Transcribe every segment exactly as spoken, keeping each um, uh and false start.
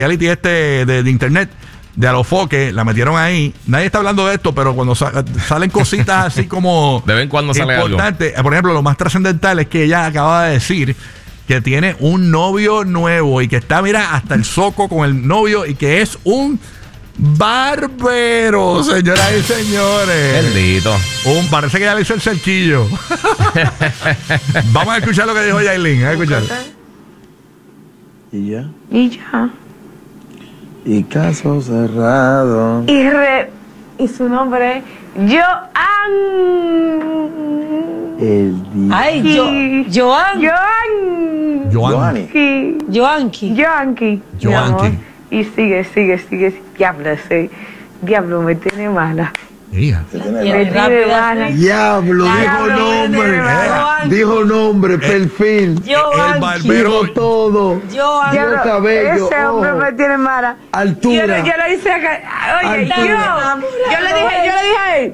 reality este de, de internet, de Alofoque, la metieron ahí. Nadie está hablando de esto, pero cuando sa salen cositas así como de vez en cuando sale algo. Por ejemplo, lo más trascendental es que ella acaba de decir que tiene un novio nuevo y que está, mira, hasta el soco con el novio y que es un barbero, señoras y señores. Bendito. Un, parece que ya le hizo el cerquillo. Vamos a escuchar lo que dijo Yailin. A escuchar. ¿Y ya? Y ya. Y caso cerrado. Y, re, y su nombre es Joan. El día. Ay, yo, Joan. Joan. Joanki. Joanki. Joanki. Joanki. Y sigue, sigue, sigue. Diablo, ese diablo me tiene mala. Yeah. Se tiene Me mala. tiene mala. Diablo, dijo Diablo, nombre. Joan. Dijo nombre, perfil. El barbero. Dijo todo. Joan. Dijo Diablo, cabello. ese hombre ojo, me tiene mala. altura. Yo, le- yo le hice acá. Oye, yo, Altura. yo le dije, yo le dije a él.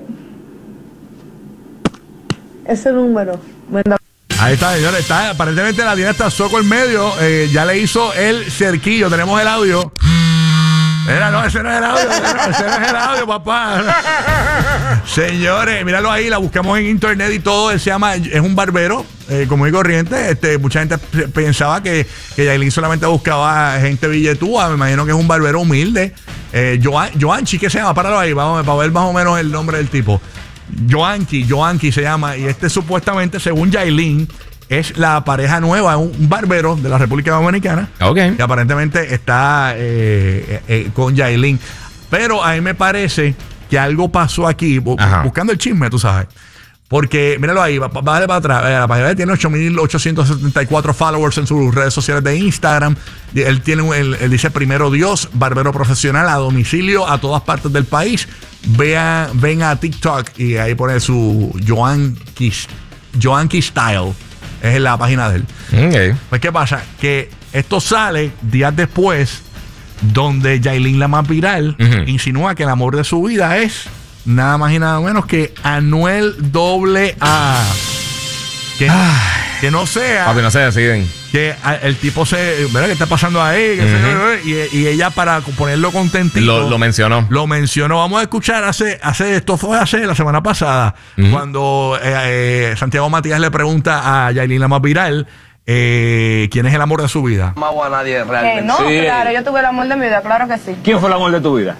Ese número. me da- Ahí está, señores. Está, aparentemente la tiene hasta soco en medio. Eh, ya le hizo el cerquillo. Tenemos el audio. Era, no, ese no es el audio. Ese no es el audio, papá. Señores, míralo ahí. La buscamos en internet y todo. Él se llama, es un barbero eh, común y corriente. Este, mucha gente p- pensaba que, que Yailin solamente buscaba gente billetúa. Me imagino que es un barbero humilde. Eh, Joan, Joanchi, ¿qué se llama? Páralo ahí, vamos para ver más o menos el nombre del tipo. Joanki, Joanki se llama. Y este supuestamente, según Yailin, es la pareja nueva, un, un barbero de la República Dominicana. Ok. Que aparentemente está eh, eh, con Yailin. Pero a mí me parece que algo pasó aquí, bu Ajá. buscando el chisme, tú sabes. Porque, míralo ahí, va, va para atrás. Eh, la página tiene ocho mil ochocientos setenta y cuatro followers en sus redes sociales de Instagram. Y él tiene, un- él, él dice primero Dios, barbero profesional a domicilio a todas partes del país. Vean, ven a TikTok y ahí pone su Joanki, Joanki Style. Es la página de él. Okay. Pues, ¿qué pasa? Que esto sale días después, donde Yailin, la más viral, Ujú. insinúa que el amor de su vida es nada más y nada menos que Anuel doble A. Que, que no sea Papi, no se deciden. que a- el tipo se. ¿Verdad? ¿Qué está pasando ahí? ¿Qué sé yo? y, y ella, para ponerlo contentito, Lo, lo mencionó. lo mencionó. Vamos a escuchar hace, hace esto fue hace la semana pasada, Ujú. cuando eh, eh, Santiago Matías le pregunta a Yailin, la más viral, eh, quién es el amor de su vida. No hago a nadie Eh, realmente. no, Sí. claro, yo tuve el amor de mi vida, claro que sí. ¿Quién fue el amor de tu vida?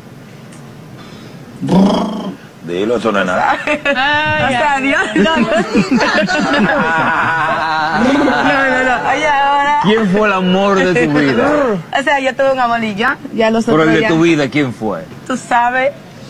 Dilo, eso no es nada. O sea, Dios. No, no, no. Oye, ahora. ¿Quién fue el amor de tu vida? O sea, yo tuve un amor y ya. Ya los Pero otros el de ya- tu vida, ¿quién fue? Tú sabes.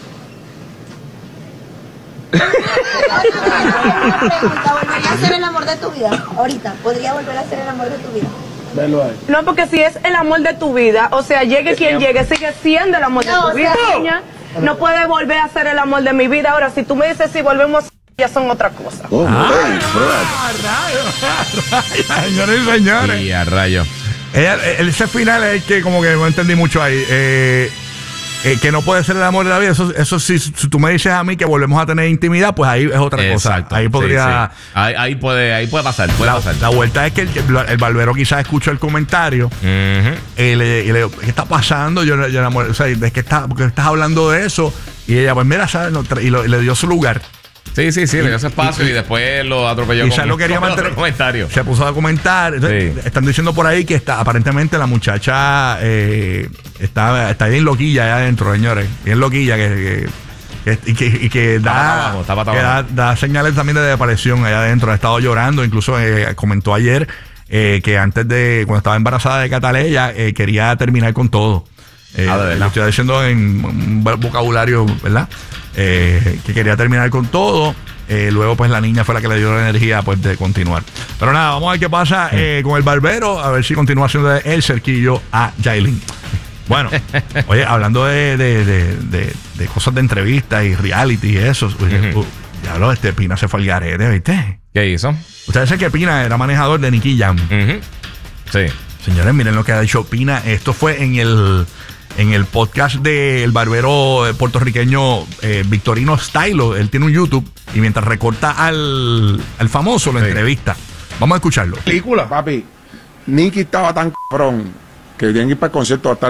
¿Volvería a ser el amor de tu vida? Ahorita, ¿podría volver a ser el amor de tu vida? Velo ahí. No, porque si es el amor de tu vida, o sea, llegue quien llegue, sigue siendo el amor No, de o tu vida, sea, niña. No puede volver a ser el amor de mi vida. Ahora, si tú me dices si volvemos, ya son otra cosa. Oh, hey, bro. Ah, rayos, señores y señores. Y a rayo. Ella, el- ese final es el que como que no entendí mucho ahí. Eh, eh, que no puede ser el amor de la vida. Eso, eso sí, si tú me dices a mí que volvemos a tener intimidad, pues ahí es otra Exacto. cosa. Ahí Sí, podría. sí. Ahí, ahí puede, ahí puede pasar, puede La, pasar. la vuelta es que el, el barbero quizás escuchó el comentario Ujú. y le, y le digo, ¿qué está pasando? Yo, yo enamoré, o sea, ¿de qué está, porque estás hablando de eso? Y ella, pues mira, ¿sabes? No, tra- y, lo- y le dio su lugar. Sí, sí, sí, le dio ese espacio y, después lo atropelló Quizás con, lo quería con mantener. otro comentario. Se puso a comentar. Entonces, Sí. están diciendo por ahí que está, aparentemente la muchacha eh, está, está bien loquilla allá adentro, señores. Bien loquilla que, que, que- y que, y que Está pata da, abajo, está pata que da, abajo. da señales también de depresión allá adentro. Ha estado llorando. Incluso eh, comentó ayer eh, que antes de, cuando estaba embarazada de Cataleya, eh, quería terminar con todo. Eh, Ah, de verdad. lo estoy diciendo en un vocabulario, ¿verdad? Eh, que quería terminar con todo. Eh, luego, pues la niña fue la que le dio la energía pues de continuar. Pero nada, vamos a ver qué pasa eh, con el barbero. A ver si continúa haciendo el cerquillo a Yailin. Bueno, oye, hablando de, de, de, de, de cosas de entrevistas y reality y eso, Ujú. uh, ya lo, este Pina se fue al garete, ¿viste? ¿Qué hizo? Ustedes saben que Pina era manejador de Nicky Jam. Ujú. Sí. Señores, miren lo que ha dicho Pina. Esto fue en el en el podcast del barbero puertorriqueño eh, Victorino Stylo. Él tiene un YouTube y mientras recorta al, al famoso lo Sí. entrevista. Vamos a escucharlo. Película. Papi, Nicky estaba tan cabrón que tienen que ir para el concierto, va a estar